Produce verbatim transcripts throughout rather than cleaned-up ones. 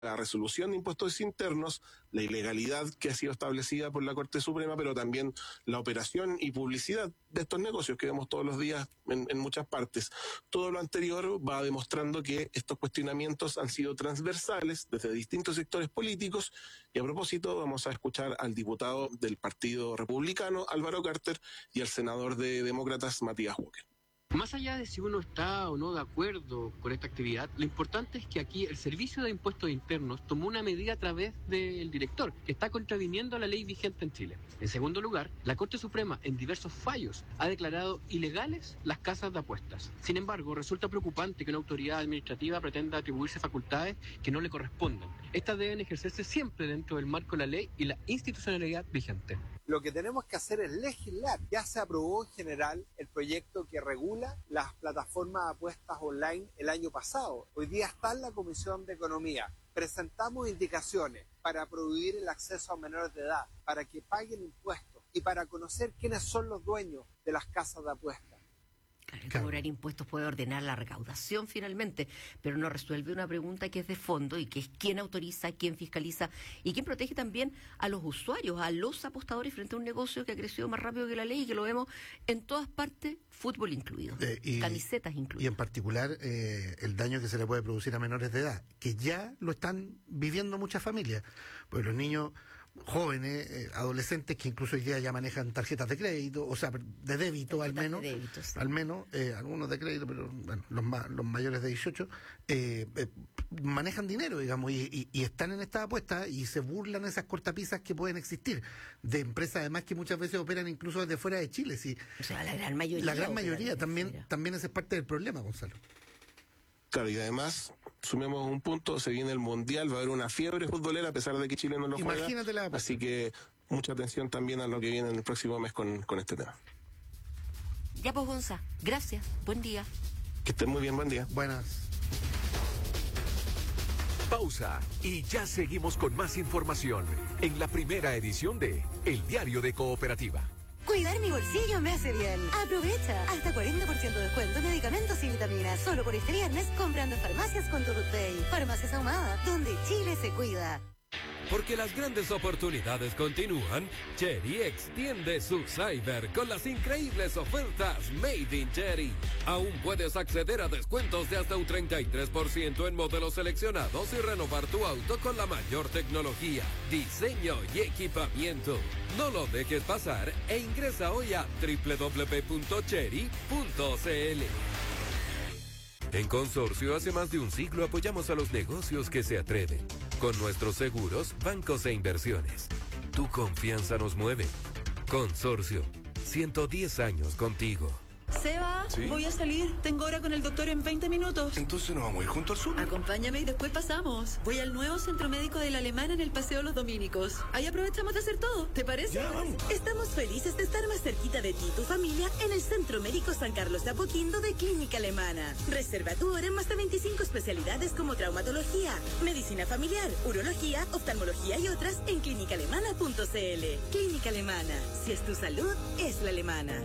la resolución de impuestos internos, la ilegalidad que ha sido establecida por la Corte Suprema, pero también la operación y publicidad de estos negocios que vemos todos los días en, en muchas partes. Todo lo anterior va demostrando que estos cuestionamientos han sido transversales desde distintos sectores políticos, y a propósito vamos a escuchar al diputado del Partido Republicano, Álvaro Carter, y al senador de Demócratas, Matías Walker. Más allá de si uno está o no de acuerdo con esta actividad, lo importante es que aquí el Servicio de Impuestos Internos tomó una medida a través del director, que está contraviniendo la ley vigente en Chile. En segundo lugar, la Corte Suprema, en diversos fallos, ha declarado ilegales las casas de apuestas. Sin embargo, resulta preocupante que una autoridad administrativa pretenda atribuirse facultades que no le corresponden. Estas deben ejercerse siempre dentro del marco de la ley y la institucionalidad vigente. Lo que tenemos que hacer es legislar. Ya se aprobó en general el proyecto que regula las plataformas de apuestas online el año pasado. Hoy día está en la Comisión de Economía. Presentamos indicaciones para prohibir el acceso a menores de edad, para que paguen impuestos y para conocer quiénes son los dueños de las casas de apuestas. Claro, cobrar impuestos puede ordenar la recaudación finalmente, pero no resuelve una pregunta que es de fondo y que es quién autoriza, quién fiscaliza y quién protege también a los usuarios, a los apostadores frente a un negocio que ha crecido más rápido que la ley y que lo vemos en todas partes, fútbol incluido, eh, y, camisetas incluidas. Y en particular eh, el daño que se le puede producir a menores de edad, que ya lo están viviendo muchas familias, pues los niños jóvenes, eh, adolescentes que incluso hoy día ya manejan tarjetas de crédito, o sea, de débito tarjetas al menos, de débito, sí. al menos, eh, algunos de crédito, pero bueno, los más, los mayores de dieciocho, eh, eh, manejan dinero, digamos, y, y, y están en estas apuestas y se burlan esas cortapisas que pueden existir, de empresas además que muchas veces operan incluso desde fuera de Chile, sí. O sea, la gran mayoría. La gran mayoría, también, también esa es parte del problema, Gonzalo. Claro, y además, sumemos un punto, se viene el Mundial, va a haber una fiebre futbolera a pesar de que Chile no lo juega. Imagínate la... Así que mucha atención también a lo que viene en el próximo mes con, con este tema. Ya pues, Gonza, gracias, buen día. Que estén muy bien, buen día. Buenas. Pausa y ya seguimos con más información en la primera edición de El Diario de Cooperativa. Cuidar mi bolsillo me hace bien. Aprovecha. Hasta cuarenta por ciento de descuento en medicamentos y vitaminas. Solo por este viernes comprando en farmacias con tu Pay. Farmacias Ahumada, donde Chile se cuida. Porque las grandes oportunidades continúan, Chery extiende su cyber con las increíbles ofertas Made in Chery. Aún puedes acceder a descuentos de hasta un treinta y tres por ciento en modelos seleccionados y renovar tu auto con la mayor tecnología, diseño y equipamiento. No lo dejes pasar e ingresa hoy a doble u doble u doble u punto chery punto c l. En Consorcio, hace más de un siglo apoyamos a los negocios que se atreven. Con nuestros seguros, bancos e inversiones. Tu confianza nos mueve. Consorcio, ciento diez años contigo. Seba, ¿sí? Voy a salir. Tengo hora con el doctor en veinte minutos. Entonces nos vamos a ir junto al sur. Acompáñame y después pasamos. Voy al nuevo centro médico de la Alemana en el Paseo Los Dominicos. Ahí aprovechamos de hacer todo. ¿Te parece? Ya, vamos. Estamos felices de estar más cerquita de ti y tu familia en el Centro Médico San Carlos de Apoquindo de Clínica Alemana. Reserva tu hora en más de veinticinco especialidades como traumatología, medicina familiar, urología, oftalmología y otras en clínica alemana punto c l. Clínica Alemana. Si es tu salud, es la alemana.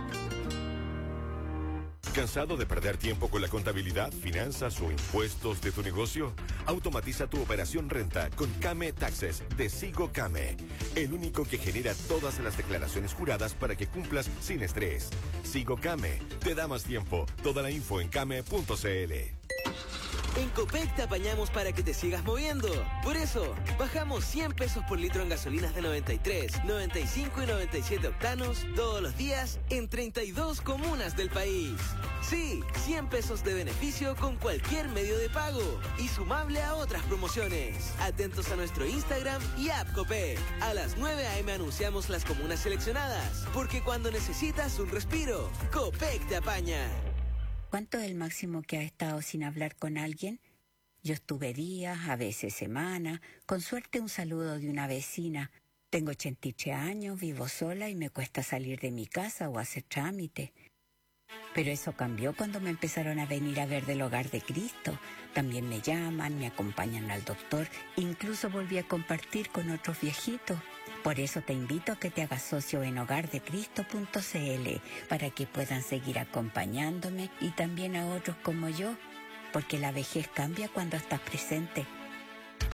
¿Cansado de perder tiempo con la contabilidad, finanzas o impuestos de tu negocio? Automatiza tu operación renta con Came Taxes de Sigo Came, el único que genera todas las declaraciones juradas para que cumplas sin estrés. Sigo Came te da más tiempo. Toda la info en came punto c l. En Copec te apañamos para que te sigas moviendo. Por eso, bajamos cien pesos por litro en gasolinas de noventa y tres, noventa y cinco y noventa y siete octanos todos los días en treinta y dos comunas del país. Sí, cien pesos de beneficio con cualquier medio de pago y sumable a otras promociones. Atentos a nuestro Instagram y app Copec. A las nueve a eme anunciamos las comunas seleccionadas, porque cuando necesitas un respiro, Copec te apaña. ¿Cuánto es el máximo que has estado sin hablar con alguien? Yo estuve días, a veces semanas, con suerte un saludo de una vecina. Tengo ochenta y tres años, vivo sola y me cuesta salir de mi casa o hacer trámite. Pero eso cambió cuando me empezaron a venir a ver del Hogar de Cristo. También me llaman, me acompañan al doctor, incluso volví a compartir con otros viejitos. Por eso te invito a que te hagas socio en hogar de cristo punto c l para que puedan seguir acompañándome y también a otros como yo, porque la vejez cambia cuando estás presente.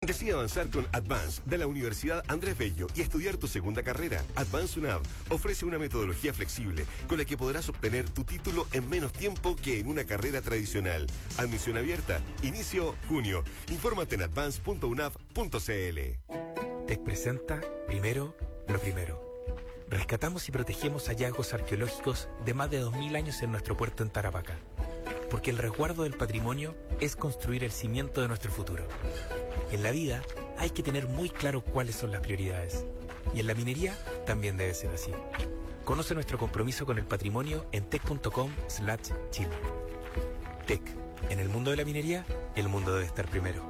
Decide avanzar con Advance de la Universidad Andrés Bello y estudiar tu segunda carrera. Advance UNAV ofrece una metodología flexible con la que podrás obtener tu título en menos tiempo que en una carrera tradicional. Admisión abierta. Inicio junio. Infórmate en advance punto u n a v punto c l. TEC presenta primero lo primero. Rescatamos y protegemos hallazgos arqueológicos de más de dos mil años en nuestro puerto en Tarapacá. Porque el resguardo del patrimonio es construir el cimiento de nuestro futuro. En la vida hay que tener muy claro cuáles son las prioridades. Y en la minería también debe ser así. Conoce nuestro compromiso con el patrimonio en tec punto com slash chile. TEC. En el mundo de la minería, el mundo debe estar primero.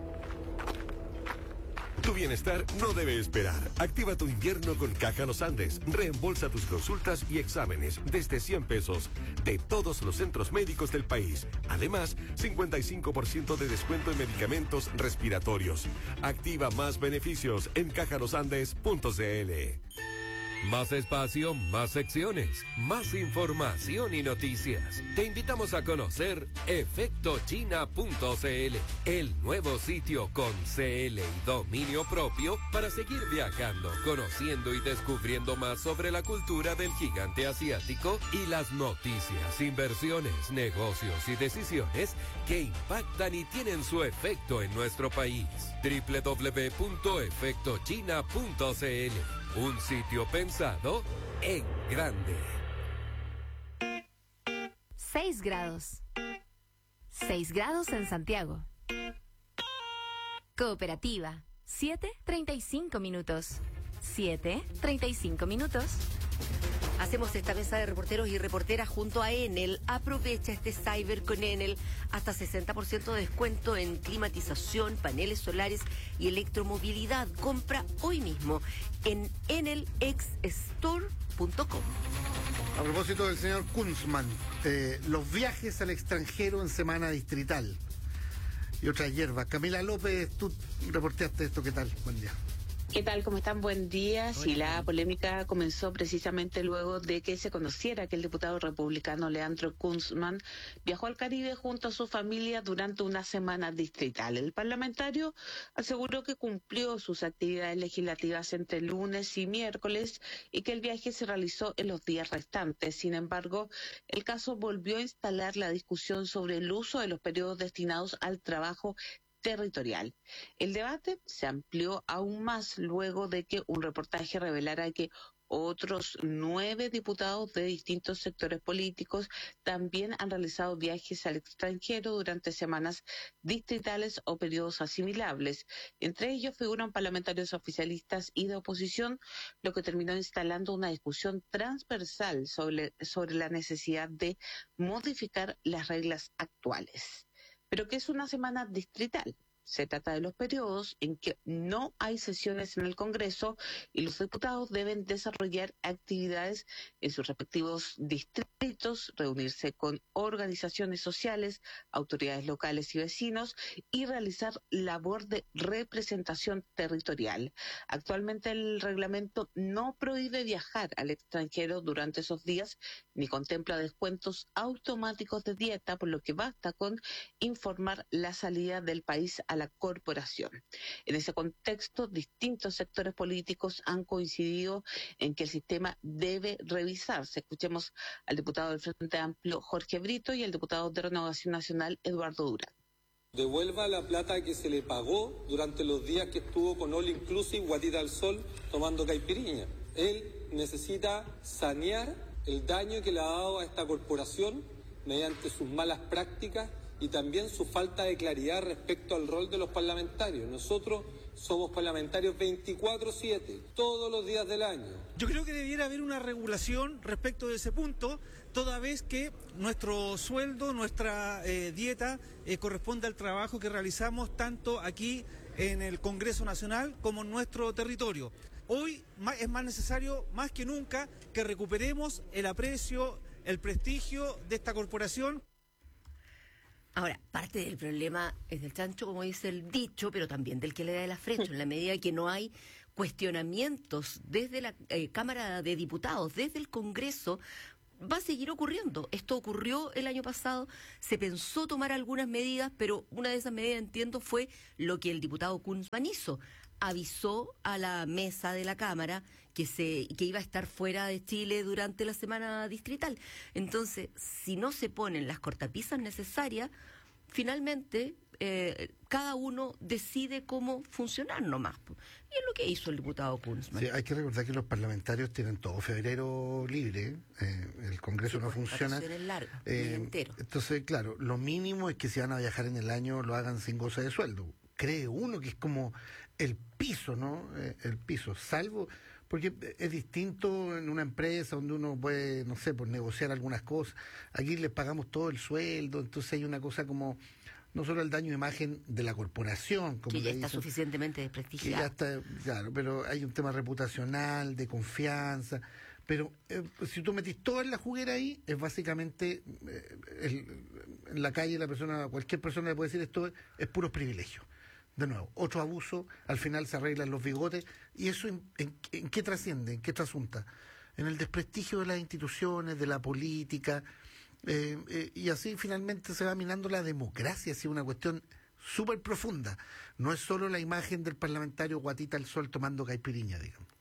Tu bienestar no debe esperar. Activa tu invierno con Caja Los Andes. Reembolsa tus consultas y exámenes desde cien pesos de todos los centros médicos del país. Además, cincuenta y cinco por ciento de descuento en medicamentos respiratorios. Activa más beneficios en caja los andes punto c l. Más espacio, más secciones, más información y noticias. Te invitamos a conocer efecto china punto c l, el nuevo sitio con C L y dominio propio para seguir viajando, conociendo y descubriendo más sobre la cultura del gigante asiático y las noticias, inversiones, negocios y decisiones que impactan y tienen su efecto en nuestro país. doble u doble u doble u punto efecto china punto c l. Un sitio pensado en grande. seis grados. seis grados en Santiago. Cooperativa. siete treinta y cinco minutos. siete treinta y cinco minutos. Hacemos esta mesa de reporteros y reporteras junto a Enel. Aprovecha este cyber con Enel. Hasta sesenta por ciento de descuento en climatización, paneles solares y electromovilidad. Compra hoy mismo en enel x store punto com. A propósito del señor Kunzman, eh, los viajes al extranjero en semana distrital y otras hierbas. Camila López, tú reporteaste esto, ¿qué tal? Buen día. ¿Qué tal? ¿Cómo están? Buen día. Sí, la polémica comenzó precisamente luego de que se conociera que el diputado republicano Leandro Kunzman viajó al Caribe junto a su familia durante una semana distrital. El parlamentario aseguró que cumplió sus actividades legislativas entre lunes y miércoles y que el viaje se realizó en los días restantes. Sin embargo, el caso volvió a instalar la discusión sobre el uso de los periodos destinados al trabajo territorial. El debate se amplió aún más luego de que un reportaje revelara que otros nueve diputados de distintos sectores políticos también han realizado viajes al extranjero durante semanas distritales o periodos asimilables. Entre ellos figuran parlamentarios oficialistas y de oposición, lo que terminó instalando una discusión transversal sobre, sobre la necesidad de modificar las reglas actuales. ¿Pero qué es una semana distrital? Se trata de los periodos en que no hay sesiones en el Congreso y los diputados deben desarrollar actividades en sus respectivos distritos, reunirse con organizaciones sociales, autoridades locales y vecinos y realizar labor de representación territorial. Actualmente el reglamento no prohíbe viajar al extranjero durante esos días ni contempla descuentos automáticos de dieta, por lo que basta con informar la salida del país a la corporación. En ese contexto, distintos sectores políticos han coincidido en que el sistema debe revisarse. Escuchemos al diputado del Frente Amplio, Jorge Brito, y al diputado de Renovación Nacional, Eduardo Durán. Devuelva la plata que se le pagó durante los días que estuvo con All Inclusive, Guatita al Sol, tomando caipiriña. Él necesita sanear el daño que le ha dado a esta corporación mediante sus malas prácticas y también su falta de claridad respecto al rol de los parlamentarios. Nosotros somos parlamentarios veinticuatro siete, todos los días del año. Yo creo que debiera haber una regulación respecto de ese punto, toda vez que nuestro sueldo, nuestra eh, dieta eh, corresponde al trabajo que realizamos tanto aquí en el Congreso Nacional como en nuestro territorio. Hoy es más necesario, más que nunca, que recuperemos el aprecio, el prestigio de esta corporación. Ahora, parte del problema es del chancho, como dice el dicho, pero también del que le da el afrecho, en la medida que no hay cuestionamientos desde la eh, Cámara de Diputados, desde el Congreso, va a seguir ocurriendo. Esto ocurrió el año pasado, se pensó tomar algunas medidas, pero una de esas medidas, entiendo, fue lo que el diputado Kunzman hizo. Avisó a la mesa de la Cámara que se que iba a estar fuera de Chile durante la semana distrital. Entonces, si no se ponen las cortapisas necesarias, finalmente eh, cada uno decide cómo funcionar nomás. Y es lo que hizo el diputado Kunzman. Sí, hay que recordar que los parlamentarios tienen todo febrero libre, eh, el Congreso sí, no funciona. Es larga, eh, entero. Entonces, claro, lo mínimo es que si van a viajar en el año lo hagan sin goce de sueldo. Cree uno que es como el piso, ¿no? Eh, el piso, salvo... Porque es distinto en una empresa donde uno puede, no sé, pues negociar algunas cosas. Aquí les pagamos todo el sueldo, entonces hay una cosa como, no solo el daño de imagen de la corporación, como que ya está dicen, suficientemente desprestigiada. Que ya está, claro, pero hay un tema reputacional, de confianza. Pero eh, si tú metís todo en la juguera ahí, es básicamente, eh, el, en la calle la persona, cualquier persona le puede decir esto es, es puros privilegios. De nuevo, otro abuso, al final se arreglan los bigotes, y eso en, en, en qué trasciende, en qué trasunta, en el desprestigio de las instituciones, de la política, eh, eh, y así finalmente se va minando la democracia, así una cuestión súper profunda. No es solo la imagen del parlamentario guatita al sol tomando caipiriña, digamos.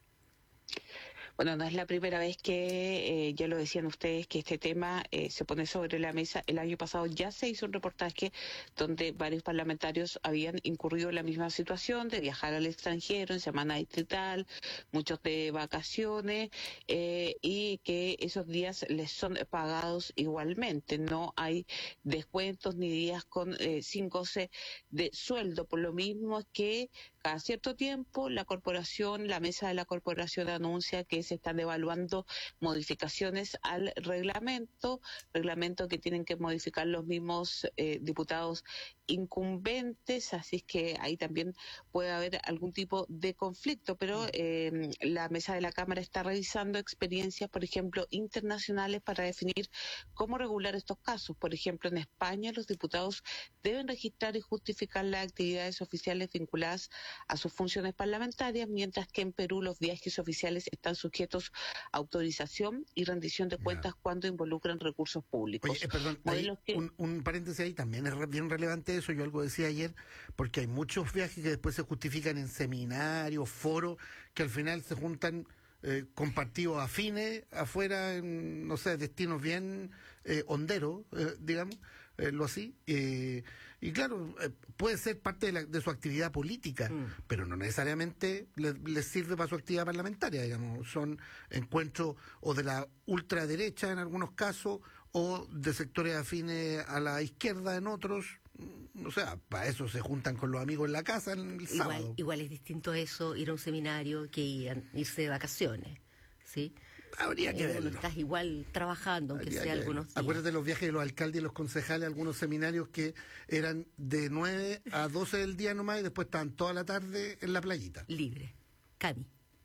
Bueno, no es la primera vez que, eh, ya lo decían ustedes, que este tema eh, se pone sobre la mesa. El año pasado ya se hizo un reportaje donde varios parlamentarios habían incurrido en la misma situación de viajar al extranjero en semana distrital, muchos de vacaciones, eh, y que esos días les son pagados igualmente. No hay descuentos ni días con eh, sin goce de sueldo. Por lo mismo es que cada cierto tiempo la corporación, la mesa de la corporación anuncia que se están evaluando modificaciones al reglamento, reglamento que tienen que modificar los mismos eh, diputados incumbentes, así es que ahí también puede haber algún tipo de conflicto, pero eh, la mesa de la Cámara está revisando experiencias, por ejemplo, internacionales para definir cómo regular estos casos. Por ejemplo, en España los diputados deben registrar y justificar las actividades oficiales vinculadas a sus funciones parlamentarias, mientras que en Perú los viajes oficiales están sujetos a autorización y rendición de cuentas yeah. cuando involucran recursos públicos. Oye, eh, perdón, ahí, que... un, un paréntesis ahí, también es bien relevante eso, yo algo decía ayer, porque hay muchos viajes que después se justifican en seminarios, foros, que al final se juntan eh, con partidos afines afuera, en, no sé, destinos bien eh, honderos, eh, digamos, eh, lo así, eh, y claro, eh, puede ser parte de, la, de su actividad política, mm. pero no necesariamente les, les sirve para su actividad parlamentaria, digamos, son encuentros o de la ultraderecha en algunos casos, o de sectores afines a la izquierda en otros. O sea, para eso se juntan con los amigos en la casa el igual, sábado. Igual es distinto eso, ir a un seminario, que ir, irse de vacaciones, ¿sí? Habría que eh, verlo. Estás igual trabajando, aunque Habría sea que algunos verlo. días. Acuérdate de los viajes de los alcaldes y los concejales, algunos seminarios que eran de nueve a doce del día nomás y después estaban toda la tarde en la playita. Libre. Cami.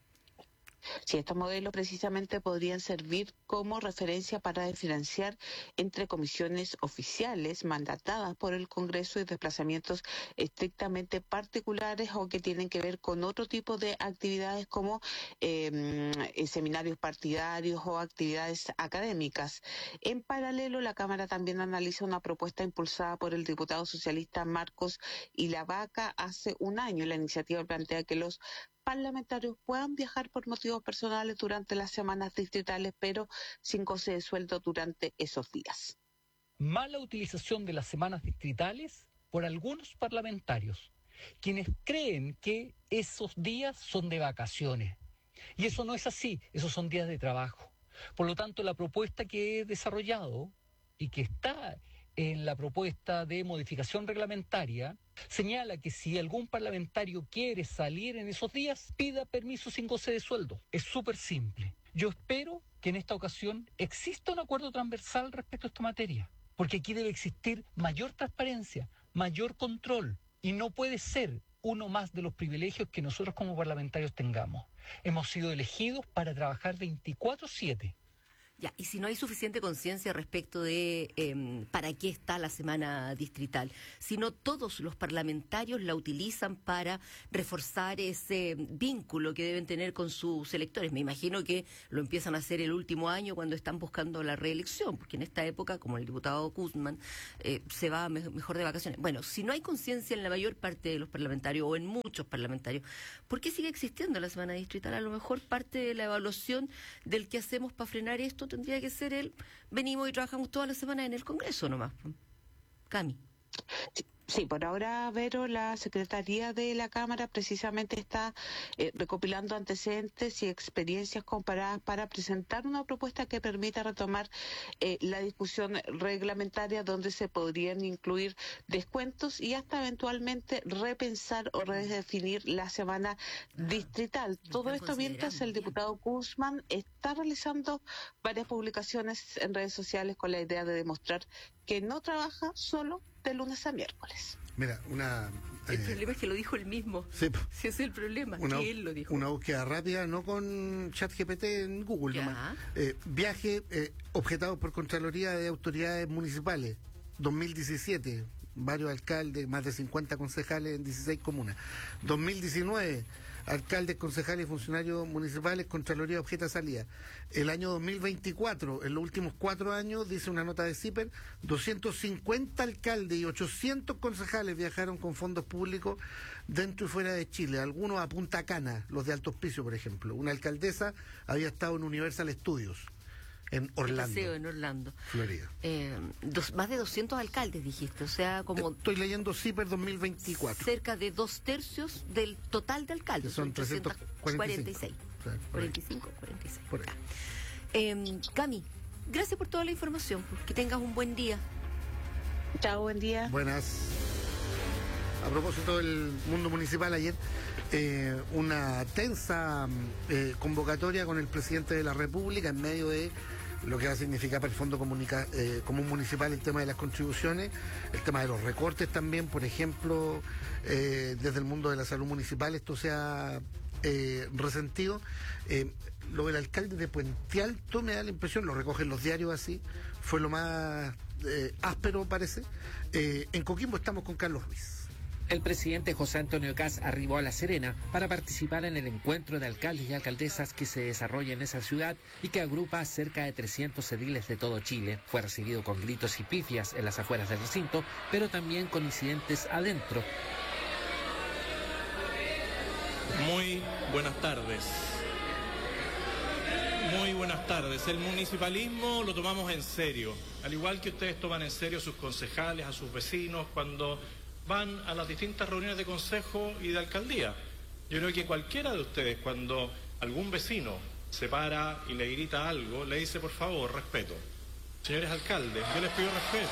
Sí, estos modelos precisamente podrían servir como referencia para diferenciar entre comisiones oficiales mandatadas por el Congreso y desplazamientos estrictamente particulares o que tienen que ver con otro tipo de actividades como eh, seminarios partidarios o actividades académicas. En paralelo, la Cámara también analiza una propuesta impulsada por el diputado socialista Marcos Ilavaca hace un año. La iniciativa plantea que los parlamentarios puedan viajar por motivos personales durante las semanas distritales, pero sin goce de sueldo durante esos días. Mala utilización de las semanas distritales por algunos parlamentarios, quienes creen que esos días son de vacaciones. Y eso no es así, esos son días de trabajo. Por lo tanto, la propuesta que he desarrollado y que está en la propuesta de modificación reglamentaria señala que si algún parlamentario quiere salir en esos días, pida permiso sin goce de sueldo. Es súper simple. Yo espero que en esta ocasión exista un acuerdo transversal respecto a esta materia, porque aquí debe existir mayor transparencia, mayor control, y no puede ser uno más de los privilegios que nosotros como parlamentarios tengamos. Hemos sido elegidos para trabajar veinticuatro siete. Ya, y si no hay suficiente conciencia respecto de eh, para qué está la semana distrital, si no todos los parlamentarios la utilizan para reforzar ese vínculo que deben tener con sus electores. Me imagino que lo empiezan a hacer el último año cuando están buscando la reelección, porque en esta época, como el diputado Guzmán, eh, se va me- mejor de vacaciones. Bueno, si no hay conciencia en la mayor parte de los parlamentarios o en muchos parlamentarios, ¿por qué sigue existiendo la semana distrital? A lo mejor parte de la evaluación del que hacemos para frenar esto tendría que ser el venimos y trabajamos toda la semana en el Congreso nomás. Cami. Sí, por ahora, Vero, la Secretaría de la Cámara precisamente está eh, recopilando antecedentes y experiencias comparadas para presentar una propuesta que permita retomar eh, la discusión reglamentaria donde se podrían incluir descuentos y hasta eventualmente repensar o redefinir la semana distrital. Todo esto mientras el diputado Guzmán está realizando varias publicaciones en redes sociales con la idea de demostrar que no trabaja solo de lunes a miércoles. Mira, una... El eh, problema es que lo dijo él mismo. Sí. Si ese es el problema, Una, que él lo dijo. una búsqueda rápida, no con ChatGPT en Google, Ya. nomás. Eh, viaje eh, objetado por Contraloría de Autoridades Municipales, dos mil diecisiete, varios alcaldes, más de cincuenta concejales en dieciséis comunas. dos mil diecinueve, alcaldes, concejales y funcionarios municipales, Contraloría objeta salida. El año dos mil veinticuatro, en los últimos cuatro años, dice una nota de CIPER, doscientos cincuenta alcaldes y ochocientos concejales viajaron con fondos públicos dentro y fuera de Chile, algunos a Punta Cana, los de Alto Hospicio, por ejemplo. Una alcaldesa había estado en Universal Studios, en Orlando, Paseo en Orlando. Florida. Eh, dos, más de doscientos alcaldes, dijiste, o sea, como... Estoy leyendo CIPER dos mil veinticuatro. Cerca de dos tercios del total de alcaldes. Que son trescientos cuarenta y seis. cuarenta y seis. cuarenta y cinco, cuarenta y seis. Por ahí. Eh, Cami, gracias por toda la información. Que tengas un buen día. Chao, buen día. Buenas. A propósito del mundo municipal, ayer eh, una tensa eh, convocatoria con el presidente de la República en medio de lo que va a significar para el Fondo Comunica, eh, Común Municipal el tema de las contribuciones, el tema de los recortes también, por ejemplo, eh, desde el mundo de la salud municipal esto se ha eh, resentido. Eh, lo del alcalde de Puente Alto me da la impresión, lo recogen los diarios así, fue lo más eh, áspero parece. Eh, en Coquimbo estamos con Carlos Ruiz. El presidente José Antonio Kast arribó a La Serena para participar en el encuentro de alcaldes y alcaldesas que se desarrolla en esa ciudad y que agrupa a cerca de trescientos ediles de todo Chile. Fue recibido con gritos y pifias en las afueras del recinto, pero también con incidentes adentro. Muy buenas tardes. Muy buenas tardes. El municipalismo lo tomamos en serio, al igual que ustedes toman en serio a sus concejales, a sus vecinos, cuando van a las distintas reuniones de consejo y de alcaldía. Yo creo que cualquiera de ustedes, cuando algún vecino se para y le grita algo, le dice, por favor, respeto. Señores alcaldes, yo les pido respeto.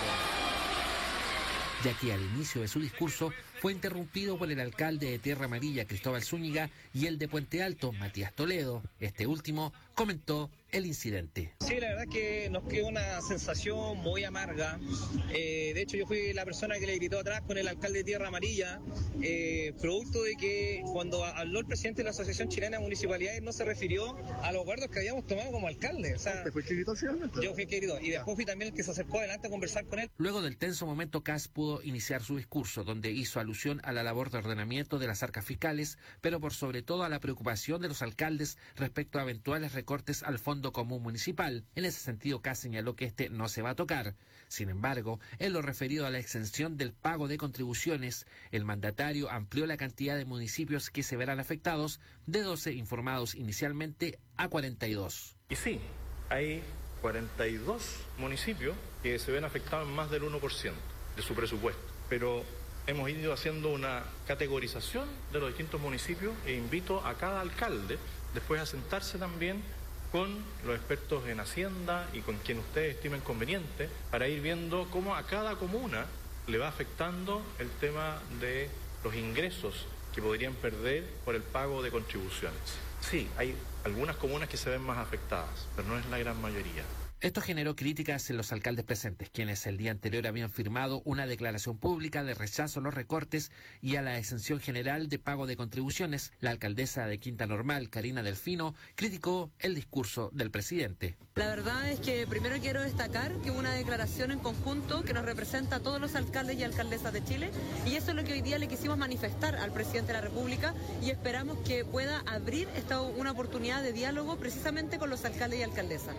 Ya que al inicio de su discurso fue interrumpido por el alcalde de Tierra Amarilla, Cristóbal Zúñiga, y el de Puente Alto, Matías Toledo. Este último comentó el incidente. Sí, la verdad que nos quedó una sensación muy amarga. Eh, de hecho, yo fui la persona que le gritó atrás con el alcalde de Tierra Amarilla, eh, producto de que cuando habló el presidente de la Asociación Chilena de Municipalidades no se refirió a los acuerdos que habíamos tomado como alcalde. O sea, ¿te fue el que gritó, finalmente? Yo fui el que gritó, y después fui también el que se acercó adelante a conversar con él. Luego del tenso momento, Kast pudo iniciar su discurso, donde hizo alusión a la labor de ordenamiento de las arcas fiscales, pero por sobre todo a la preocupación de los alcaldes respecto a eventuales recortes al Fondo Común Municipal. En ese sentido, Kast señaló que este no se va a tocar. Sin embargo, en lo referido a la exención del pago de contribuciones, el mandatario amplió la cantidad de municipios que se verán afectados de doce informados inicialmente a cuarenta y dos. Y sí, hay cuarenta y dos municipios que se ven afectados en más del uno por ciento de su presupuesto. Pero hemos ido haciendo una categorización de los distintos municipios e invito a cada alcalde después a sentarse también con los expertos en Hacienda y con quien ustedes estimen conveniente para ir viendo cómo a cada comuna le va afectando el tema de los ingresos que podrían perder por el pago de contribuciones. Sí, hay algunas comunas que se ven más afectadas, pero no es la gran mayoría. Esto generó críticas en los alcaldes presentes, quienes el día anterior habían firmado una declaración pública de rechazo a los recortes y a la exención general de pago de contribuciones. La alcaldesa de Quinta Normal, Karina Delfino, criticó el discurso del presidente. La verdad es que primero quiero destacar que hubo una declaración en conjunto que nos representa a todos los alcaldes y alcaldesas de Chile, y eso es lo que hoy día le quisimos manifestar al presidente de la República, y esperamos que pueda abrir esta una oportunidad de diálogo precisamente con los alcaldes y alcaldesas.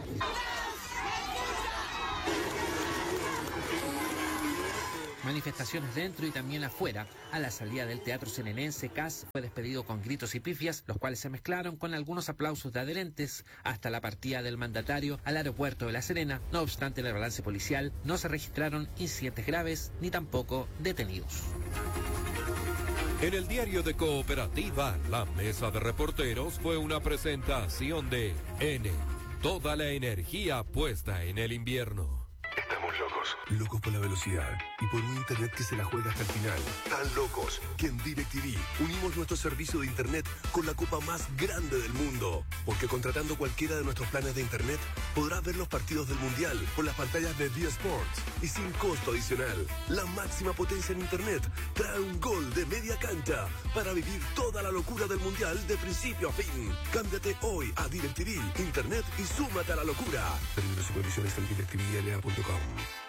Manifestaciones dentro y también afuera. A la salida del Teatro Senenense, Kast fue despedido con gritos y pifias, los cuales se mezclaron con algunos aplausos de adherentes hasta la partida del mandatario al aeropuerto de La Serena. No obstante, en el balance policial no se registraron incidentes graves ni tampoco detenidos. En el diario de Cooperativa, la mesa de reporteros fue una presentación de N. Toda la energía puesta en el invierno. Estamos locos. Locos por la velocidad y por un internet que se la juega hasta el final. Tan locos que en DirecTV unimos nuestro servicio de internet con la copa más grande del mundo. Porque contratando cualquiera de nuestros planes de internet podrás ver los partidos del Mundial por las pantallas de D Sports y sin costo adicional. La máxima potencia en internet trae un gol de media cancha para vivir toda la locura del Mundial de principio a fin. Cámbiate hoy a DirecTV, internet y súmate a la locura. Términos y condiciones en directivl punto com.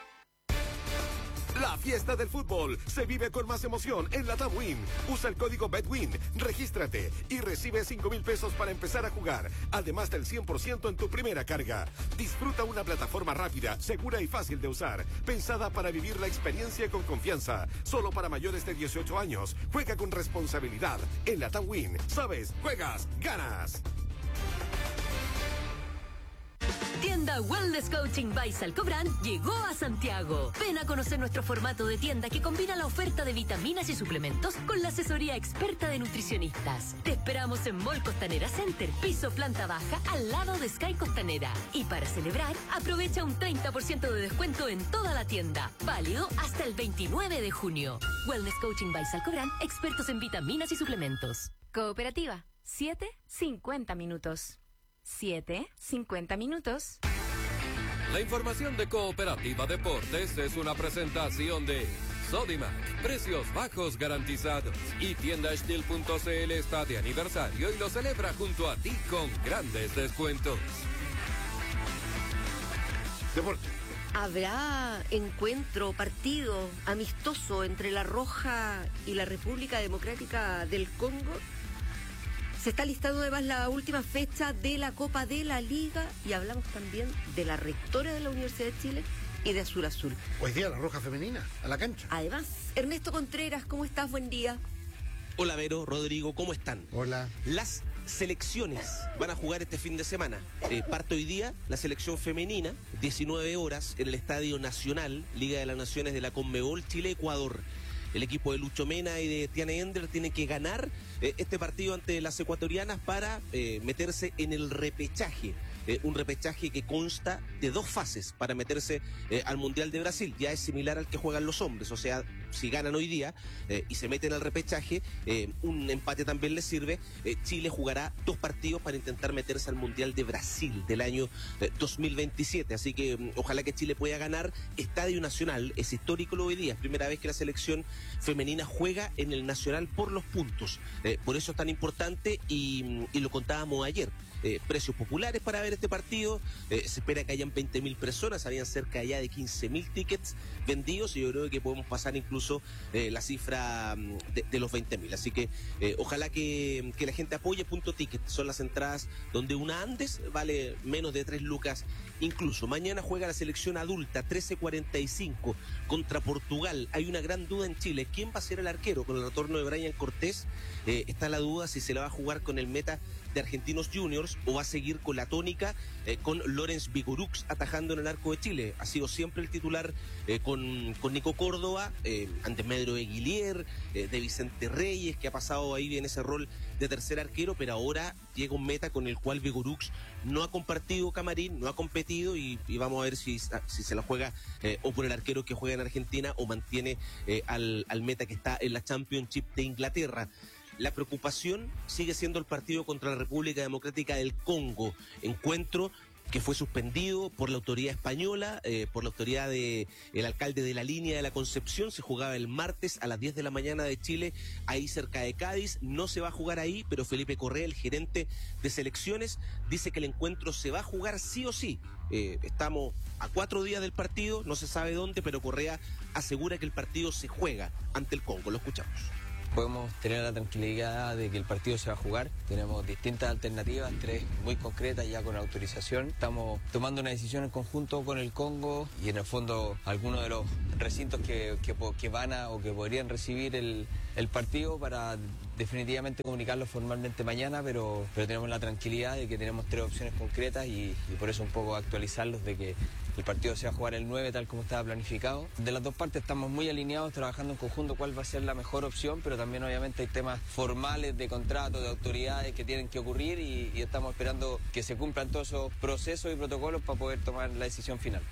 La fiesta del fútbol se vive con más emoción en la TAMWIN. Usa el código BETWIN, regístrate y recibe cinco mil pesos para empezar a jugar, además del cien por ciento en tu primera carga. Disfruta una plataforma rápida, segura y fácil de usar, pensada para vivir la experiencia con confianza. Solo para mayores de dieciocho años. Juega con responsabilidad. En la TAMWIN, sabes, juegas, ganas. Tienda Wellness Coaching by Salcobrand llegó a Santiago. Ven a conocer nuestro formato de tienda que combina la oferta de vitaminas y suplementos con la asesoría experta de nutricionistas. Te esperamos en Mall Costanera Center, piso planta baja, al lado de Sky Costanera. Y para celebrar, aprovecha un treinta por ciento de descuento en toda la tienda. Válido hasta el veintinueve de junio. Wellness Coaching by Salcobrand, expertos en vitaminas y suplementos. Cooperativa, siete cincuenta minutos. siete cincuenta minutos. La información de Cooperativa Deportes es una presentación de Sodimac, precios bajos garantizados. Y tienda Estil punto c l está de aniversario y lo celebra junto a ti con grandes descuentos. Deporte. ¿Habrá encuentro, partido amistoso entre La Roja y la República Democrática del Congo? Se está listando además la última fecha de la Copa de la Liga y hablamos también de la rectora de la Universidad de Chile y de Azul Azul. Hoy día La Roja femenina, a la cancha. Además, Ernesto Contreras, ¿cómo estás? Buen día. Hola Vero, Rodrigo, ¿cómo están? Hola. Las selecciones van a jugar este fin de semana. Eh, parte hoy día la selección femenina, diecinueve horas en el Estadio Nacional, Liga de las Naciones de la Conmebol, Chile-Ecuador. El equipo de Lucho Mena y de Tiana Ender tiene que ganar eh, este partido ante las ecuatorianas para eh, meterse en el repechaje. Eh, un repechaje que consta de dos fases para meterse eh, al Mundial de Brasil. Ya es similar al que juegan los hombres, o sea, si ganan hoy día eh, y se meten al repechaje, eh, un empate también les sirve. Eh, Chile jugará dos partidos para intentar meterse al Mundial de Brasil del año eh, dos mil veintisiete, así que mm, ojalá que Chile pueda ganar. Estadio Nacional, es histórico lo hoy día, es primera vez que la selección femenina juega en el Nacional por los puntos, eh, por eso es tan importante y, y lo contábamos ayer. Eh, precios populares para ver este partido, eh, se espera que hayan veinte mil personas, habían cerca ya de quince mil tickets vendidos y yo creo que podemos pasar incluso eh, la cifra de, de los veinte mil, así que eh, ojalá que, que la gente apoye. Punto Ticket son las entradas donde una Andes vale menos de tres lucas incluso. Mañana juega la selección adulta, trece cuarenta y cinco contra Portugal. Hay una gran duda en Chile, ¿quién va a ser el arquero? Con el retorno de Brian Cortés eh, está la duda si se la va a jugar con el meta de Argentinos Juniors o va a seguir con la tónica eh, con Lorenz Vigorux atajando en el arco de Chile. Ha sido siempre el titular eh, con, con Nico Córdoba, eh, antes Medro de Guilier, eh, de Vicente Reyes, que ha pasado ahí en ese rol de tercer arquero, pero ahora llega un meta con el cual Vigorux no ha compartido camarín, no ha competido y, y vamos a ver si, si se la juega eh, o por el arquero que juega en Argentina o mantiene eh, al, al meta que está en la Championship de Inglaterra. La preocupación sigue siendo el partido contra la República Democrática del Congo, encuentro que fue suspendido por la autoridad española, eh, por la autoridad de el alcalde de la línea de la Concepción. Se jugaba el martes a las diez de la mañana de Chile, ahí cerca de Cádiz. No se va a jugar ahí, pero Felipe Correa, el gerente de selecciones, dice que el encuentro se va a jugar sí o sí. Eh, estamos a cuatro días del partido, no se sabe dónde, pero Correa asegura que el partido se juega ante el Congo. Lo escuchamos. Podemos tener la tranquilidad de que el partido se va a jugar. Tenemos distintas alternativas, tres muy concretas ya con autorización. Estamos tomando una decisión en conjunto con el Congo y en el fondo algunos de los recintos que, que, que van a o que podrían recibir el, el partido para definitivamente comunicarlo formalmente mañana, pero, pero tenemos la tranquilidad de que tenemos tres opciones concretas y, y por eso un poco actualizarlos de que el partido se va a jugar el nueve tal como estaba planificado. De las dos partes estamos muy alineados, trabajando en conjunto cuál va a ser la mejor opción, pero también obviamente hay temas formales de contrato, de autoridades que tienen que ocurrir y, y estamos esperando que se cumplan todos esos procesos y protocolos para poder tomar la decisión final.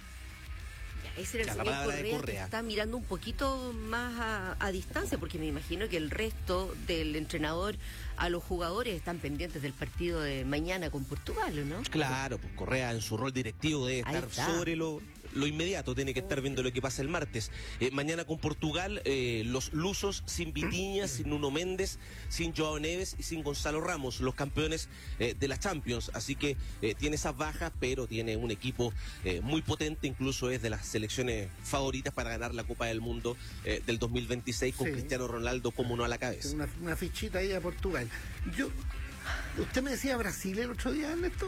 Ese era el señor Correa, Correa que está mirando un poquito más a, a distancia, porque me imagino que el resto del entrenador a los jugadores están pendientes del partido de mañana con Portugal, ¿no? Claro, pues Correa en su rol directivo debe estar sobre lo, lo inmediato, tiene que estar viendo lo que pasa el martes. Eh, mañana con Portugal, eh, los lusos sin Vitinha, sin Nuno Méndez, sin Joao Neves y sin Gonzalo Ramos, los campeones eh, de la Champions. Así que eh, tiene esas bajas, pero tiene un equipo eh, muy potente, incluso es de las selecciones favoritas para ganar la Copa del Mundo eh, del dos mil veintiséis con sí. Cristiano Ronaldo como uno a la cabeza. Una, una fichita ahí a Portugal. Yo, ¿usted me decía Brasil el otro día, Ernesto?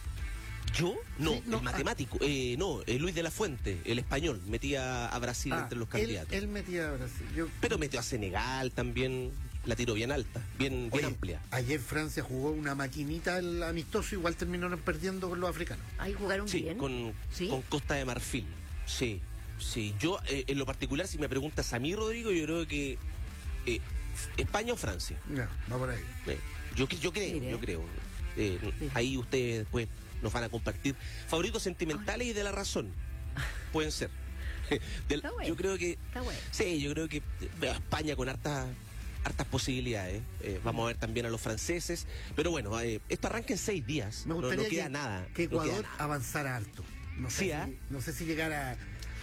¿Yo? No, sí, no, el matemático. Ah. Eh, no, eh, Luis de la Fuente, el español, metía a Brasil ah, entre los candidatos. Él, él metía a Brasil. Yo... Pero metió a Senegal también, la tiró bien alta, bien, bien Oye, amplia. Ayer Francia jugó una maquinita el amistoso, igual terminaron perdiendo con los africanos. Ahí jugaron sí, bien. Con, ¿Sí? con Costa de Marfil. Sí, sí. Yo, eh, en lo particular, si me preguntas a mí, Rodrigo, yo creo que eh, España o Francia. No, va por ahí. Eh, yo, yo creo, Mire. yo creo. Eh, sí. Ahí ustedes después nos van a compartir favoritos sentimentales Ay. y de la razón. Pueden ser. Del, bueno. Yo creo que... Bueno. Sí, yo creo que veo a España con hartas hartas posibilidades. Eh, vamos a ver también a los franceses. Pero bueno, eh, esto arranca en seis días. Me gustaría no, no queda que, nada. que Ecuador no nada. avanzara harto. No sé, sí, si, ¿eh? no sé si llegara...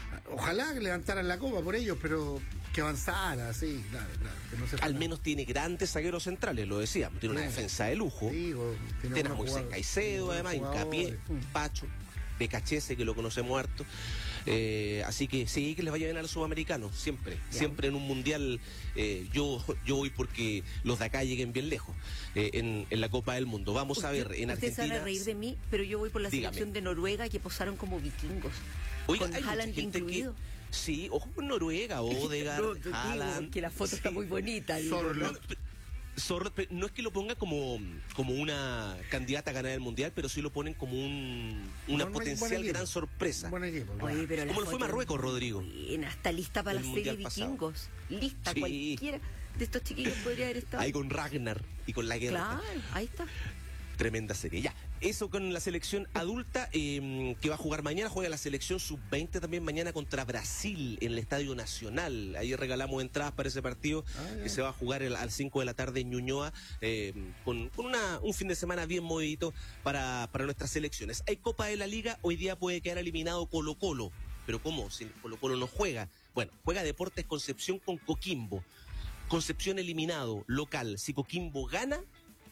Ojalá que levantaran la copa por ellos, pero que avanzara, sí, claro, claro. Que no se Al menos tiene grandes zagueros centrales, lo decíamos. Tiene una sí. defensa de lujo. Sí, tiene tiene a Moisés Caicedo, además, Hincapié, Pacho, Becachese, que lo conocemos harto. Eh, así que sí, que les vaya bien a los sudamericanos, siempre. Ya. Siempre en un mundial, eh, yo, yo voy porque los de acá lleguen bien lejos eh, en, en la Copa del Mundo. Vamos usted, a ver, en ustedes Argentina... van a reír de mí, pero yo voy por la dígame. selección de Noruega que posaron como vikingos. Oiga, con Haaland incluido. Que, sí, ojo con Noruega, Odegaard, no, Haaland. Que la foto sí. está muy bonita. Sorlo. Sorlo, no es que lo ponga como, como una candidata a ganar el mundial, pero sí lo ponen como un, una buen, potencial buen gran sorpresa. Buen equipo, Oye, pero ¿Cómo lo fue Marruecos, Rodrigo? Bien, hasta lista para el la serie vikingos. Pasado. Lista, sí. Cualquiera de estos chiquillos podría haber estado. Ahí con Ragnar y con la guerra. Claro, ahí está. Tremenda serie. Ya, eso con la selección adulta eh, que va a jugar mañana. Juega la selección sub veinte también mañana contra Brasil en el Estadio Nacional. Ahí regalamos entradas para ese partido ah, que se va a jugar el, al cinco de la tarde en Ñuñoa eh, con, con una, un fin de semana bien movidito para, para nuestras selecciones. Hay Copa de la Liga, hoy día puede quedar eliminado Colo Colo. ¿Pero cómo? Si Colo Colo no juega. Bueno, juega Deportes Concepción con Coquimbo. Concepción eliminado, local. Si Coquimbo gana...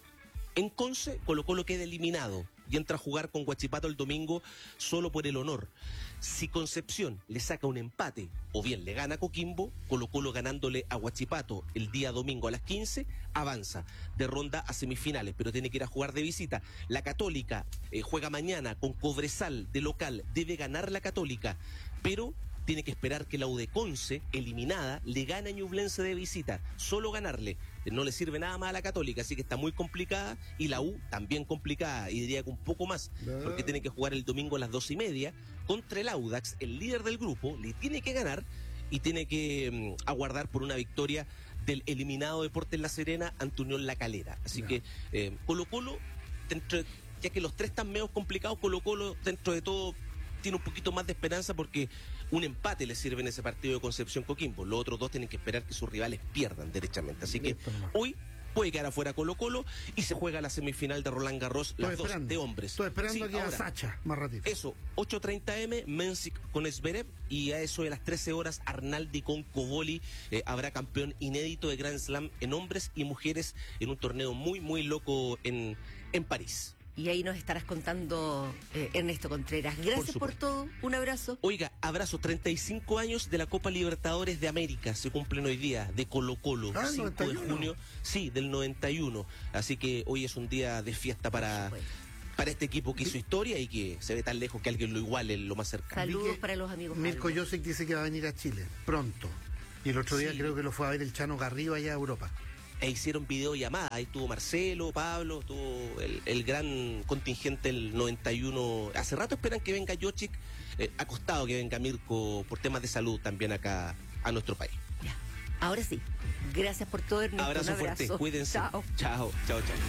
En Conce, Colo Colo queda eliminado y entra a jugar con Huachipato el domingo solo por el honor. Si Concepción le saca un empate o bien le gana a Coquimbo, Colo Colo ganándole a Huachipato el día domingo a las quince, avanza de ronda a semifinales, pero tiene que ir a jugar de visita. La Católica eh, juega mañana con Cobresal de local, debe ganar la Católica, pero... tiene que esperar que la U de Conce, eliminada, le gane a Ñublense de visita. Solo ganarle. No le sirve nada más a la Católica, así que está muy complicada. Y la U también complicada, y diría que un poco más, porque tiene que jugar el domingo a las dos y media contra el Audax, el líder del grupo, le tiene que ganar y tiene que um, aguardar por una victoria del eliminado Deportes La Serena ante Unión La Calera. Así no. que eh, Colo Colo, dentro, ya que los tres están medio complicados, Colo Colo dentro de todo tiene un poquito más de esperanza porque un empate le sirve en ese partido de Concepción Coquimbo. Los otros dos tienen que esperar que sus rivales pierdan derechamente. Así que hoy puede quedar afuera Colo Colo y se juega la semifinal de Roland Garros, las dos de hombres. Estoy esperando Sí, aquí a ahora, Sacha, más ratito. Eso, ocho treinta eme, Mensik con Zverev, y a eso de las trece horas, Arnaldi con Coboli. Eh, habrá campeón inédito de Grand Slam en hombres y mujeres en un torneo muy, muy loco en, en París. Y ahí nos estarás contando, eh, Ernesto Contreras. Gracias por, por todo, un abrazo. Oiga, abrazo, treinta y cinco años de la Copa Libertadores de América se cumplen hoy día, de Colo Colo, ah, cinco noventa y uno. de junio, sí, del noventa y uno. Así que hoy es un día de fiesta para, para este equipo que hizo historia y que se ve tan lejos que alguien lo iguale en lo más cercano. Saludos para los amigos. Mirko Josic dice que va a venir a Chile pronto. Y el otro día sí. creo que lo fue a ver el Chano Garrido allá a Europa. E hicieron videollamada, ahí estuvo Marcelo, Pablo, estuvo el, el gran contingente del noventa y uno. Hace rato esperan que venga Josic, eh, ha costado que venga Mirko por temas de salud también acá a nuestro país. Ya, ahora sí, gracias por todo, Ernesto. Abrazo, un abrazo fuerte, cuídense. Chao. Chao, chao, chao.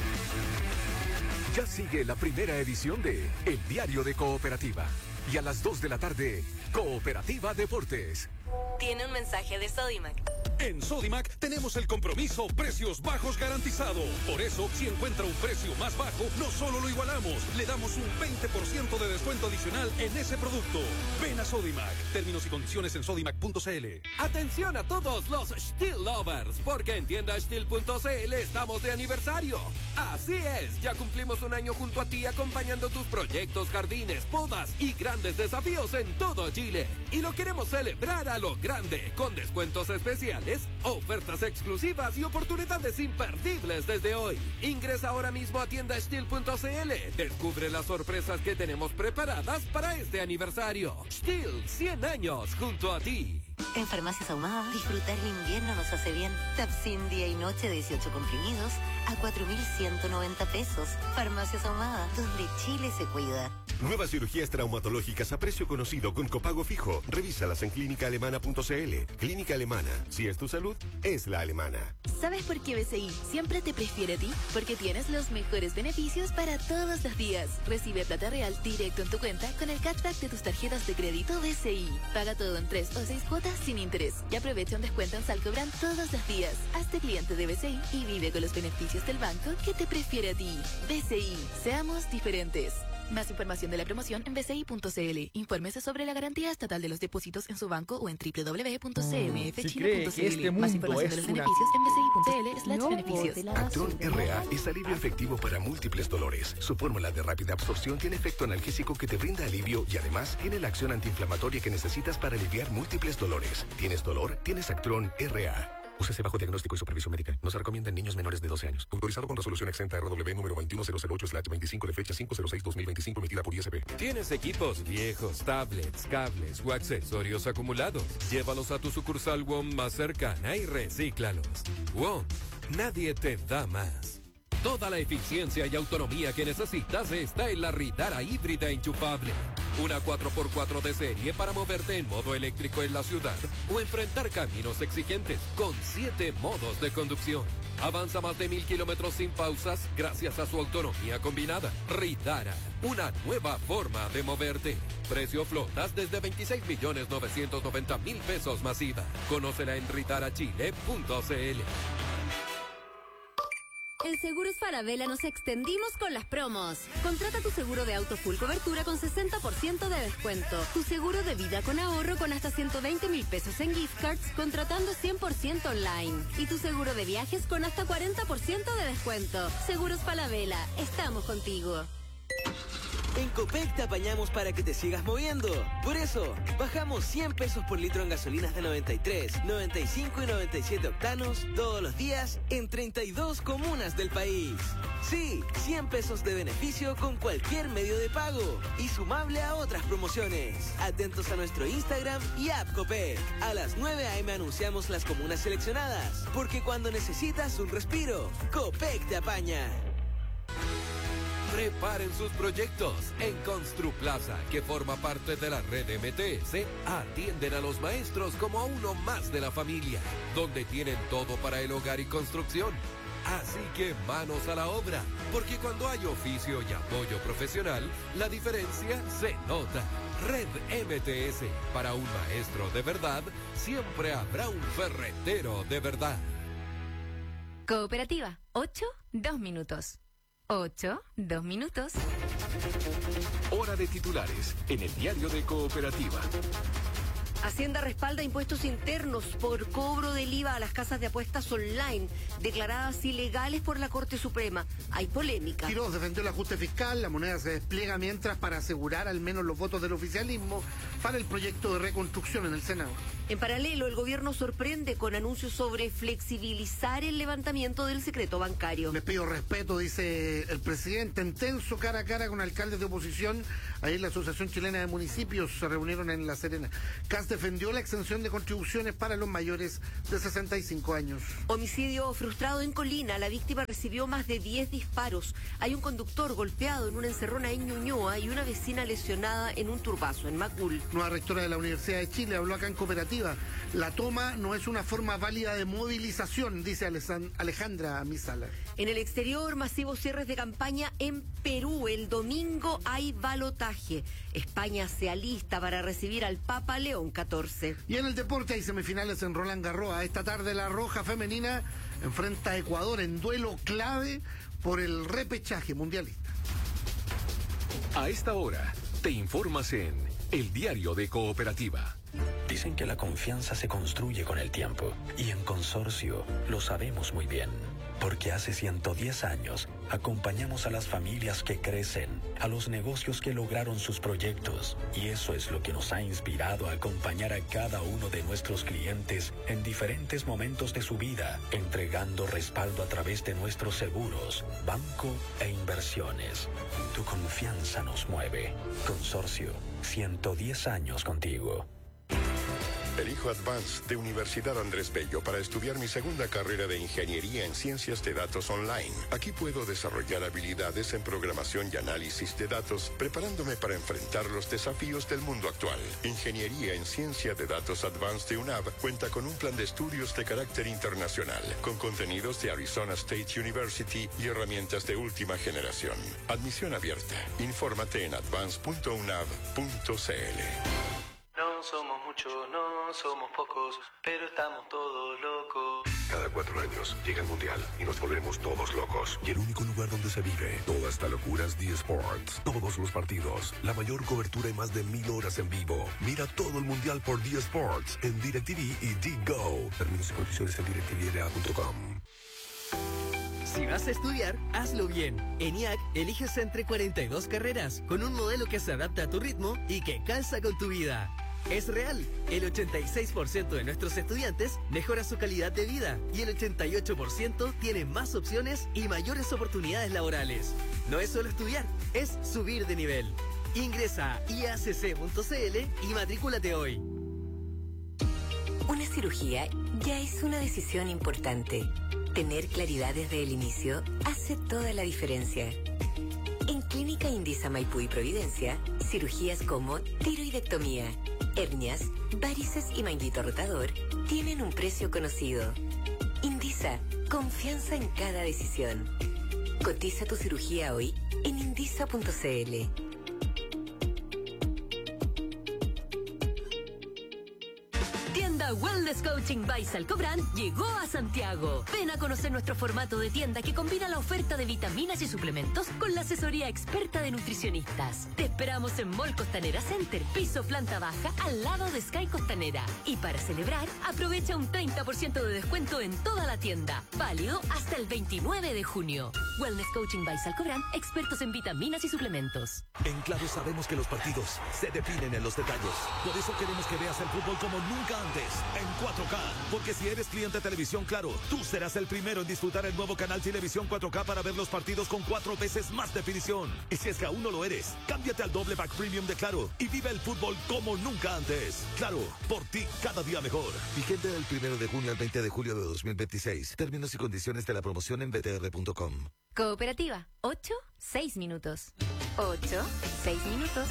Ya sigue la primera edición de El Diario de Cooperativa. Y a las dos de la tarde, Cooperativa Deportes. Tiene un mensaje de Sodimac. En Sodimac tenemos el compromiso precios bajos garantizado. Por eso, si encuentra un precio más bajo, no solo lo igualamos, le damos un veinte por ciento de descuento adicional en ese producto. Ven a Sodimac. Términos y condiciones en sodimac punto c l. Atención a todos los Steel Lovers, porque en tienda steel punto c l estamos de aniversario. Así es, ya cumplimos un año junto a ti acompañando tus proyectos, jardines, podas y grandes desafíos en todo Chile. Y lo queremos celebrar a lo grande, con descuentos especiales, ofertas exclusivas y oportunidades imperdibles desde hoy. Ingresa ahora mismo a tienda steel punto c l. Descubre las sorpresas que tenemos preparadas para este aniversario. Steel, cien años junto a ti. En Farmacias Ahumada, disfrutar el invierno nos hace bien. Tapsin día y noche, dieciocho comprimidos a cuatro mil ciento noventa pesos. Farmacias Ahumada, donde Chile se cuida. Nuevas cirugías traumatológicas a precio conocido con copago fijo. Revísalas en clínica alemana punto c l. Clínica Alemana. Si es tu salud, es la alemana. ¿Sabes por qué B C I siempre te prefiere a ti? Porque tienes los mejores beneficios para todos los días. Recibe plata real directo en tu cuenta con el cashback de tus tarjetas de crédito B C I. Paga todo en tres o seis cuotas sin interés. Y aprovecha un descuento en Salcobran todos los días. Hazte cliente de B C I y vive con los beneficios del banco que te prefiere a ti. B C I. Seamos diferentes. Más información de la promoción en b c i punto c l. Infórmese sobre la garantía estatal de los depósitos en su banco o en w w w punto c m f chile punto c l. Este Más información de los beneficios en b c i punto c l slash beneficios. Actron R A es alivio efectivo para múltiples dolores. Su fórmula de rápida absorción tiene efecto analgésico que te brinda alivio y además tiene la acción antiinflamatoria que necesitas para aliviar múltiples dolores. ¿Tienes dolor? Tienes Actron R A. Úsese bajo diagnóstico y supervisión médica. No se recomienda en niños menores de doce años. Autorizado con resolución exenta R W número veintiuno mil ocho slash veinticinco de fecha cinco cero seis dos mil veinticinco emitida por I S P. ¿Tienes equipos viejos, tablets, cables o accesorios acumulados? Llévalos a tu sucursal W O M más cercana y recíclalos. W O M, nadie te da más. Toda la eficiencia y autonomía que necesitas está en la Ritara híbrida enchufable. Una cuatro por cuatro de serie para moverte en modo eléctrico en la ciudad o enfrentar caminos exigentes con siete modos de conducción. Avanza más de mil kilómetros sin pausas gracias a su autonomía combinada. Ritara, una nueva forma de moverte. Precio flotas desde veintiséis millones novecientos noventa mil pesos masiva. Conócela en ritara chile punto c l. En Seguros Falabella nos extendimos con las promos. Contrata tu seguro de auto full cobertura con sesenta por ciento de descuento. Tu seguro de vida con ahorro con hasta ciento veinte mil pesos en gift cards contratando cien por ciento online. Y tu seguro de viajes con hasta cuarenta por ciento de descuento. Seguros Falabella, estamos contigo. En Copec te apañamos para que te sigas moviendo. Por eso, bajamos cien pesos por litro en gasolinas de noventa y tres, noventa y cinco y noventa y siete octanos todos los días en treinta y dos comunas del país. Sí, cien pesos de beneficio con cualquier medio de pago y sumable a otras promociones. Atentos a nuestro Instagram y app Copec. A las nueve a eme anunciamos las comunas seleccionadas, porque cuando necesitas un respiro, Copec te apaña. Preparen sus proyectos. En Construplaza, que forma parte de la red M T S, atienden a los maestros como a uno más de la familia, donde tienen todo para el hogar y construcción. Así que manos a la obra, porque cuando hay oficio y apoyo profesional, la diferencia se nota. Red M T S, para un maestro de verdad, siempre habrá un ferretero de verdad. Cooperativa, ocho, dos minutos. ocho, dos minutos. Hora de titulares en el diario de Cooperativa. Hacienda respalda impuestos internos por cobro del I V A a las casas de apuestas online, declaradas ilegales por la Corte Suprema. Hay polémica. Quiroz defendió el ajuste fiscal, la moneda se despliega mientras para asegurar al menos los votos del oficialismo para el proyecto de reconstrucción en el Senado. En paralelo, el gobierno sorprende con anuncios sobre flexibilizar el levantamiento del secreto bancario. Les pido respeto, dice el presidente, en tenso cara a cara con alcaldes de oposición. Ayer la Asociación Chilena de Municipios se reunieron en La Serena. Cas defendió la exención de contribuciones para los mayores de sesenta y cinco años. Homicidio frustrado en Colina. La víctima recibió más de diez disparos. Hay un conductor golpeado en una encerrona en Ñuñoa y una vecina lesionada en un turbazo en Macul. Nueva rectora de la Universidad de Chile habló acá en Cooperativa. La toma no es una forma válida de movilización, dice Alejandra Misala. En el exterior, masivos cierres de campaña en Perú. El domingo hay balotaje. España se alista para recibir al Papa León catorce. Y en el deporte hay semifinales en Roland Garros. Esta tarde la Roja femenina enfrenta a Ecuador en duelo clave por el repechaje mundialista. A esta hora, te informas en el diario de Cooperativa. Dicen que la confianza se construye con el tiempo, y en Consorcio lo sabemos muy bien, porque hace ciento diez años acompañamos a las familias que crecen, a los negocios que lograron sus proyectos, y eso es lo que nos ha inspirado a acompañar a cada uno de nuestros clientes en diferentes momentos de su vida, entregando respaldo a través de nuestros seguros, banco e inversiones. Tu confianza nos mueve. Consorcio, ciento diez años contigo. Elijo Advance de Universidad Andrés Bello para estudiar mi segunda carrera de Ingeniería en Ciencias de Datos Online. Aquí puedo desarrollar habilidades en programación y análisis de datos, preparándome para enfrentar los desafíos del mundo actual. Ingeniería en Ciencia de Datos Advance de U N A V cuenta con un plan de estudios de carácter internacional, con contenidos de Arizona State University y herramientas de última generación. Admisión abierta. Infórmate en advance punto u n a v punto c l. No somos muchos, no somos pocos, pero estamos todos locos. Cada cuatro años llega el Mundial y nos volvemos todos locos. Y el único lugar donde se vive toda esta locura es D-Sports. Todos los partidos, la mayor cobertura y más de mil horas en vivo. Mira todo el Mundial por D-Sports en DirecTV y D-Go. Términos y condiciones en direct t v l a punto com. Si vas a estudiar, hazlo bien. En I A C eliges entre cuarenta y dos carreras, con un modelo que se adapta a tu ritmo y que calza con tu vida. Es real, el ochenta y seis por ciento de nuestros estudiantes mejora su calidad de vida y el ochenta y ocho por ciento tiene más opciones y mayores oportunidades laborales. No es solo estudiar, es subir de nivel. Ingresa a i a c c punto c l y matrículate hoy. Una cirugía ya es una decisión importante. Tener claridad desde el inicio hace toda la diferencia. En Clínica Indisa Maipú y Providencia, cirugías como tiroidectomía, hernias, varices y manguito rotador tienen un precio conocido. Indisa, confianza en cada decisión. Cotiza tu cirugía hoy en indisa punto c l. Wellness Coaching by Salcobrand llegó a Santiago. Ven a conocer nuestro formato de tienda que combina la oferta de vitaminas y suplementos con la asesoría experta de nutricionistas. Te esperamos en Mall Costanera Center, piso planta baja, al lado de Sky Costanera. Y para celebrar, aprovecha un treinta por ciento de descuento en toda la tienda. Válido hasta el veintinueve de junio. Wellness Coaching by Salcobrand, expertos en vitaminas y suplementos. En Claro sabemos que los partidos se definen en los detalles. Por eso queremos que veas el fútbol como nunca antes, en cuatro K. Porque si eres cliente de Televisión Claro, tú serás el primero en disfrutar el nuevo canal Televisión cuatro K para ver los partidos con cuatro veces más definición. Y si es que aún no lo eres, cámbiate al doble pack premium de Claro y vive el fútbol como nunca antes. Claro, por ti cada día mejor. Vigente del primero de junio al veinte de julio de dos mil veintiséis. Términos y condiciones de la promoción en b t r punto com. Cooperativa, ocho, seis minutos. ocho, seis minutos.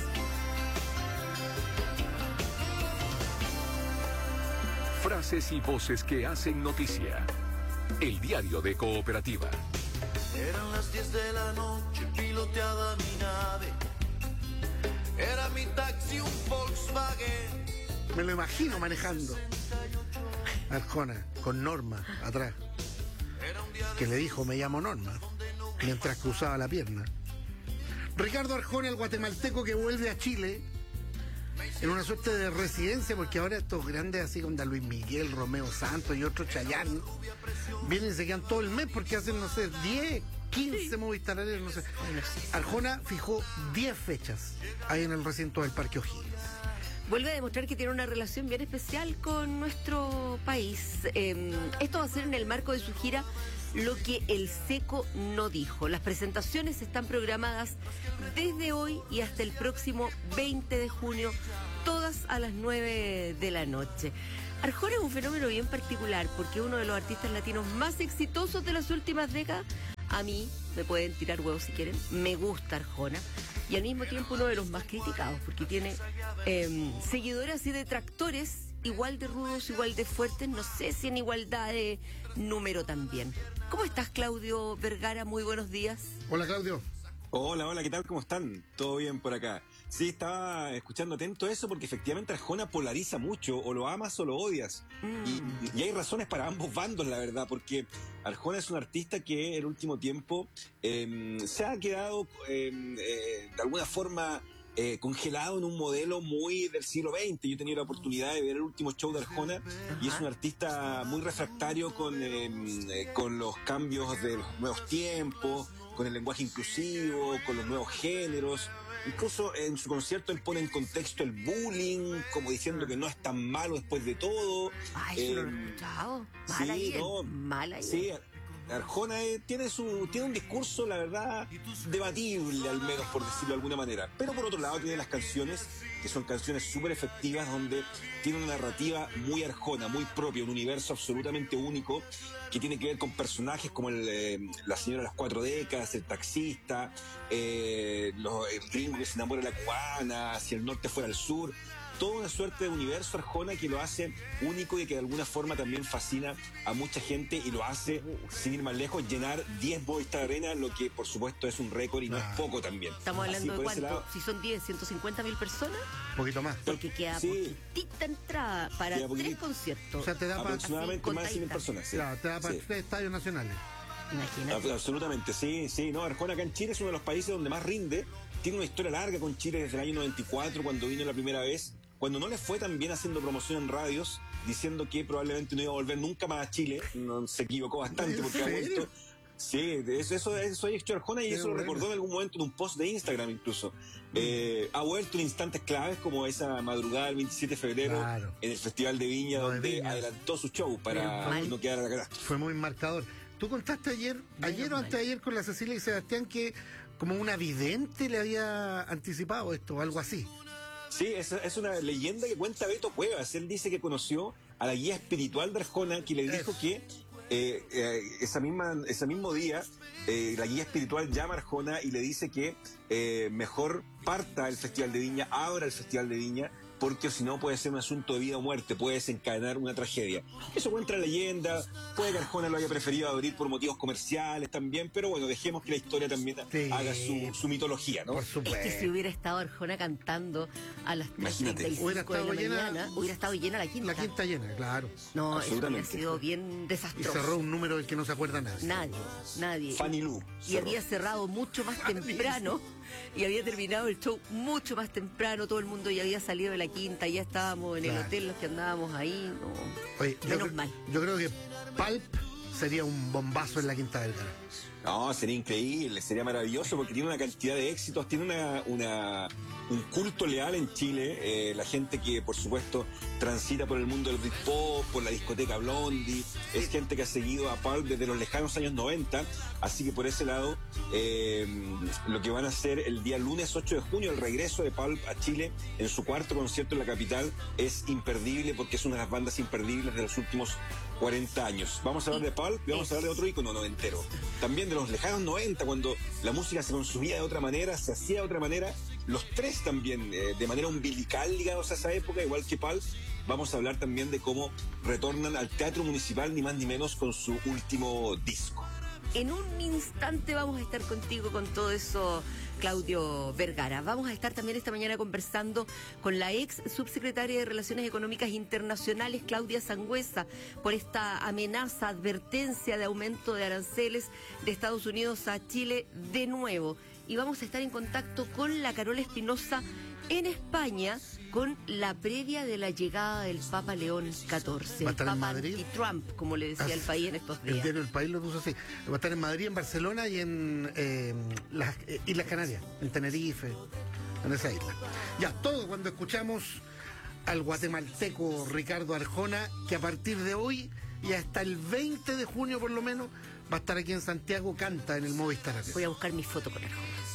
Frases y voces que hacen noticia. El diario de Cooperativa. Eran las diez de la noche, piloteaba mi nave. Era mi taxi, un Volkswagen. Me lo imagino manejando. Arjona, con Norma atrás. que le dijo me llamo Norma, mientras cruzaba la pierna. Ricardo Arjona, el guatemalteco que vuelve a Chile en una suerte de residencia, porque ahora estos grandes así como Luis Miguel, Romeo Santos y otros Chayanne vienen y se quedan todo el mes porque hacen, no sé, diez, quince Movistar Arena, no sé. Arjona fijó diez fechas ahí en el recinto del Parque O'Higgins. Vuelve a demostrar que tiene una relación bien especial con nuestro país. Eh, esto va a ser en el marco de su gira Lo que el Seco no dijo. Las presentaciones están programadas desde hoy y hasta el próximo veinte de junio, todas a las nueve de la noche. Arjona es un fenómeno bien particular porque es uno de los artistas latinos más exitosos de las últimas décadas. A mí, me pueden tirar huevos si quieren, me gusta Arjona. Y al mismo tiempo uno de los más criticados porque tiene eh, seguidores y detractores igual de rudos, igual de fuertes, no sé si en igualdad de número también. ¿Cómo estás, Claudio Vergara? Muy buenos días. Hola, Claudio. Hola, hola, ¿qué tal? ¿Cómo están? ¿Todo bien por acá? Sí, estaba escuchando atento a eso porque efectivamente Arjona polariza mucho, o lo amas o lo odias. Mm. Y, y hay razones para ambos bandos, la verdad, porque Arjona es un artista que en el último tiempo eh, se ha quedado eh, eh, de alguna forma eh, congelado en un modelo muy del siglo veinte. Yo he tenido la oportunidad de ver el último show de Arjona y es un artista muy refractario con, eh, eh, con los cambios de los nuevos tiempos, con el lenguaje inclusivo, con los nuevos géneros. Incluso en su concierto él pone en contexto el bullying, como diciendo que no es tan malo después de todo. Ay, eh, eso lo he escuchado. Mal sí, ahí, no, mal ahí. Sí, Arjona eh, tiene su tiene un discurso, la verdad, debatible, al menos por decirlo de alguna manera. Pero por otro lado tiene las canciones, que son canciones súper efectivas, donde tiene una narrativa muy Arjona, muy propia, un universo absolutamente único, que tiene que ver con personajes como el, eh, la señora de las cuatro décadas, el taxista, eh, los, el gringo que se enamora de la cubana, si el norte fuera el sur. Toda una suerte de universo Arjona que lo hace único y que de alguna forma también fascina a mucha gente y lo hace, sin ir más lejos, llenar diez Movistar Arena, lo que por supuesto es un récord y no es poco también. Estamos hablando Así, de cuánto, lado, si son diez, ciento cincuenta mil personas. Un poquito más. Porque queda sí. poquitita entrada para tres poquitito. conciertos. O sea, te da para aproximadamente más de cien mil personas. Sí. Claro, te da para sí. tres estadios nacionales. Imagínate. Absolutamente, sí, sí. No, Arjona acá en Chile es uno de los países donde más rinde. Tiene una historia larga con Chile desde el año noventa y cuatro, cuando vino la primera vez. Cuando no le fue tan bien haciendo promoción en radios, diciendo que probablemente no iba a volver nunca más a Chile, no, se equivocó bastante porque ha vuelto. Sí, eso, eso, eso ha hecho Arjona y Qué eso bueno. lo recordó en algún momento en un post de Instagram incluso. Mm. Eh, ha vuelto en instantes claves como esa madrugada del veintisiete de febrero claro. en el Festival de Viña, no, donde de Viña. adelantó su show para no quedar a la cara. Fue muy marcador. Tú contaste ayer, Bien ayer o antes de ayer con la Cecilia y Sebastián que como una vidente le había anticipado esto, algo así. Sí, es, es una leyenda que cuenta Beto Cuevas. Él dice que conoció a la guía espiritual de Arjona, que le dijo Eso. que eh, eh, esa misma, ese mismo día eh, la guía espiritual llama a Arjona y le dice que eh, mejor parta el Festival de Viña, abra el Festival de Viña, porque si no puede ser un asunto de vida o muerte, puede desencadenar una tragedia. Eso cuenta la leyenda, puede que Arjona lo haya preferido abrir por motivos comerciales también, pero bueno, dejemos que la historia también sí. haga su, su mitología, ¿no? Por supuesto. Es que si hubiera estado Arjona cantando a las tres treinta y cinco hubiera estado de la llena, mañana, hubiera estado llena la quinta. La quinta llena, claro. No, eso hubiera sido bien desastroso. Y cerró un número del que no se acuerda nadie. Nadie, nadie. Fanny Lu. Y cerró. Había cerrado mucho más temprano. Y había terminado el show mucho más temprano, todo el mundo ya había salido de la quinta, ya estábamos en claro. el hotel, los que andábamos ahí, no. Oye, menos yo, mal. Yo creo que Pulp sería un bombazo en la Quinta Vergara. No, sería increíble, sería maravilloso porque tiene una cantidad de éxitos, tiene una, una un culto leal en Chile, eh, la gente que por supuesto transita por el mundo del Britpop, por la discoteca Blondie, es gente que ha seguido a Pulp desde los lejanos años noventa, así que por ese lado eh, lo que van a hacer el día lunes ocho de junio, el regreso de Pulp a Chile en su cuarto concierto en la capital es imperdible porque es una de las bandas imperdibles de los últimos cuarenta años. Vamos a hablar de Pulp y vamos a hablar de otro ícono noventero. También de los lejanos noventa, cuando la música se consumía de otra manera, se hacía de otra manera. Los tres también, eh, de manera umbilical, digamos, a esa época, igual que Pulp. Vamos a hablar también de cómo retornan al Teatro Municipal, ni más ni menos, con su último disco. En un instante vamos a estar contigo con todo eso, Claudio Vergara. Vamos a estar también esta mañana conversando con la ex subsecretaria de Relaciones Económicas Internacionales, Claudia Sangüesa, por esta amenaza, advertencia de aumento de aranceles de Estados Unidos a Chile de nuevo. Y vamos a estar en contacto con la Carola Espinosa en España con la previa de la llegada del Papa León catorce. ¿Va a estar el en Papa Madrid? Anti-Trump, como le decía Ah, el país en estos El días. diario El País lo puso así. Va a estar en Madrid, en Barcelona y en eh, las eh, Islas Canarias, en Tenerife, en esa isla. Ya, todo cuando escuchamos al guatemalteco Ricardo Arjona, que a partir de hoy y hasta el veinte de junio por lo menos va a estar aquí en Santiago, canta en el Movistar. Voy a buscar mi foto con Arjona.